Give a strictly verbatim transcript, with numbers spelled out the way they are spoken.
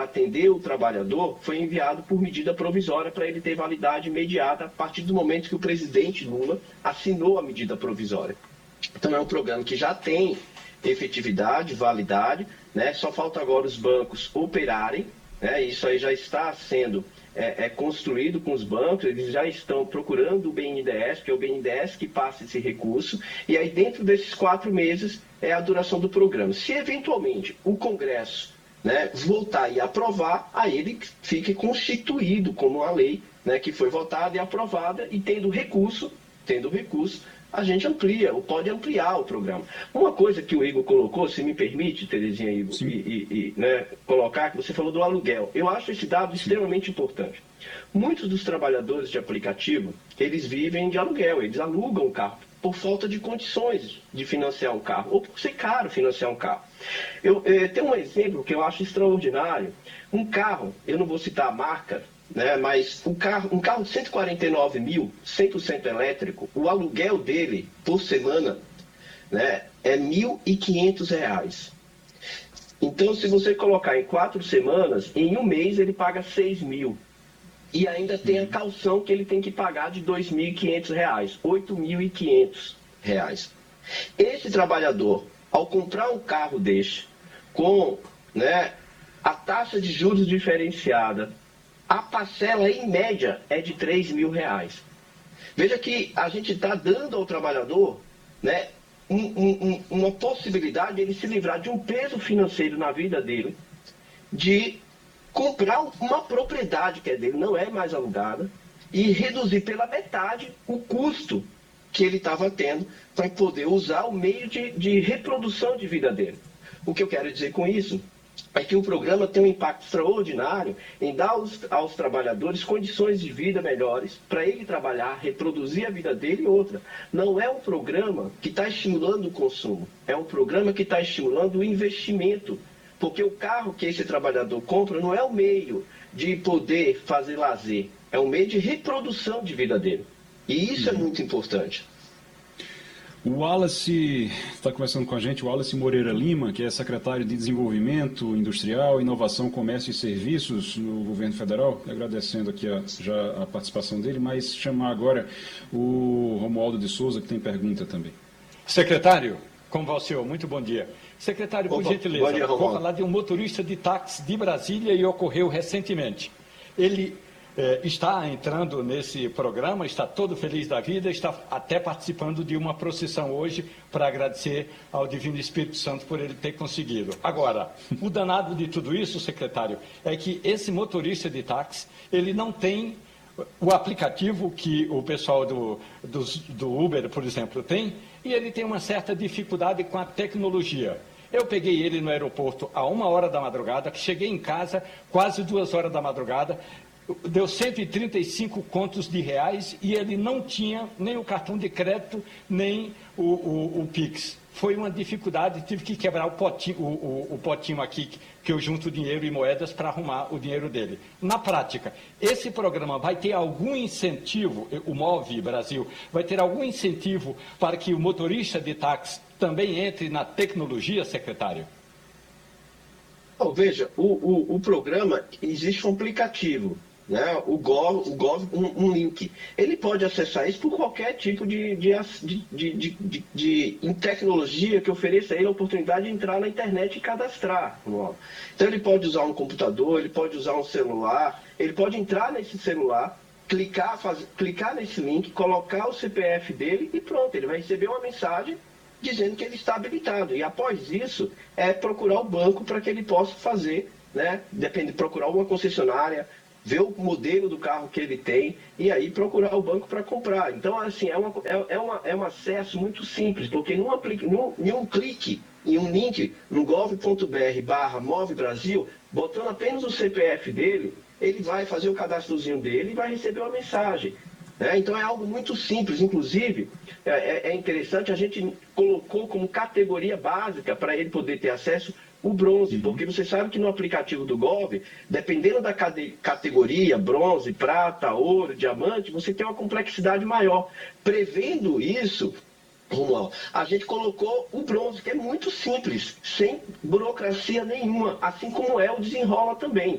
atender o trabalhador foi enviado por medida provisória para ele ter validade imediata a partir do momento que o presidente Lula assinou a medida provisória. Então, é um programa que já tem efetividade, validade, né? Só falta agora os bancos operarem, né? Isso aí já está sendo é, é, construído com os bancos, eles já estão procurando o B N D E S, que é o B N D E S que passa esse recurso, e aí dentro desses quatro meses é a duração do programa. Se eventualmente o Congresso, né, voltar e aprovar, aí ele fique constituído como uma lei, né, que foi votada e aprovada, e tendo recurso, tendo recurso, a gente amplia, ou pode ampliar o programa. Uma coisa que o Igor colocou, se me permite, Terezinha, Igor, e, e, e né, colocar, que você falou do aluguel. Eu acho esse dado extremamente importante. Muitos dos trabalhadores de aplicativo, eles vivem de aluguel, eles alugam o carro por falta de condições de financiar um carro, ou por ser caro financiar um carro. Eu eh, tenho um exemplo que eu acho extraordinário. Um carro, eu não vou citar a marca, né, mas um carro, um carro de cento e quarenta e nove mil, cem por cento elétrico, o aluguel dele por semana, né, é mil e quinhentos reais. Então, se você colocar em quatro semanas, em um mês ele paga seis mil. E ainda tem a caução que ele tem que pagar de dois mil e quinhentos reais, oito mil e quinhentos reais. Esse trabalhador, ao comprar um carro deste, com, né, a taxa de juros diferenciada, a parcela, em média, é de três mil reais. Veja que a gente está dando ao trabalhador, né, um, um, uma possibilidade de ele se livrar de um peso financeiro na vida dele, de comprar uma propriedade que é dele, não é mais alugada, e reduzir pela metade o custo que ele estava tendo para poder usar o meio de, de reprodução de vida dele. O que eu quero dizer com isso é que o programa tem um impacto extraordinário em dar aos, aos trabalhadores condições de vida melhores para ele trabalhar, reproduzir a vida dele e outra. Não é um programa que está estimulando o consumo, é um programa que está estimulando o investimento, porque o carro que esse trabalhador compra não é o meio de poder fazer lazer, é um meio de reprodução de vida dele. E isso é muito importante. O Wallace está conversando com a gente, o Wallace Moreira Lima, que é secretário de Desenvolvimento Industrial, Inovação, Comércio e Serviços no governo federal, agradecendo aqui a, já a participação dele, mas chamar agora o Romualdo de Souza, que tem pergunta também. Secretário, como vai o senhor? Muito bom dia. Secretário, por Opa, gentileza, bom dia, vou falar de um motorista de táxi de Brasília e ocorreu recentemente. Ele eh, está entrando nesse programa, está todo feliz da vida, está até participando de uma procissão hoje para agradecer ao Divino Espírito Santo por ele ter conseguido. Agora, o danado de tudo isso, secretário, é que esse motorista de táxi, ele não tem o aplicativo que o pessoal do, do, do Uber, por exemplo, tem, e ele tem uma certa dificuldade com a tecnologia. Eu peguei ele no aeroporto a uma hora da madrugada, cheguei em casa quase duas horas da madrugada, deu cento e trinta e cinco contos de reais e ele não tinha nem o cartão de crédito, nem o, o, o Pix. Foi uma dificuldade, tive que quebrar o potinho, o, o, o potinho aqui, que eu junto dinheiro e moedas para arrumar o dinheiro dele. Na prática, esse programa vai ter algum incentivo, o Move Brasil, vai ter algum incentivo para que o motorista de táxi também entre na tecnologia, secretário? Bom, veja, o, o, o programa, existe um aplicativo, né? O Gov, o Gov um, um link. Ele pode acessar isso por qualquer tipo de, de, de, de, de, de, de em tecnologia que ofereça a ele a oportunidade de entrar na internet e cadastrar. Então ele pode usar um computador, ele pode usar um celular, ele pode entrar nesse celular, clicar, faz, clicar nesse link, colocar o C P F dele e pronto, ele vai receber uma mensagem dizendo que ele está habilitado. E após isso, é procurar o banco para que ele possa fazer, né? Depende, procurar uma concessionária, ver o modelo do carro que ele tem e aí procurar o banco para comprar. Então, assim, é, uma, é, é, uma, é um acesso muito simples, porque num, num, em um clique, em um link no gov.br barra Move Brasil, botando apenas o C P F dele, ele vai fazer o cadastrozinho dele e vai receber uma mensagem. É, então é algo muito simples, inclusive é, é interessante, a gente colocou como categoria básica para ele poder ter acesso o bronze, uhum. Porque você sabe que no aplicativo do Gov, dependendo da categoria, bronze, prata, ouro, diamante, você tem uma complexidade maior. Prevendo isso, Romualdo, a gente colocou o bronze, que é muito simples, sem burocracia nenhuma, assim como é o Desenrola também.